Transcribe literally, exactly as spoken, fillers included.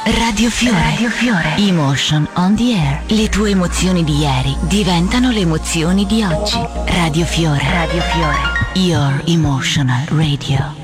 Radio Fiore. Radio Fiore. Emotion on the air. Le tue emozioni di ieri diventano le emozioni di oggi. Radio Fiore. Radio Fiore. Your emotional radio.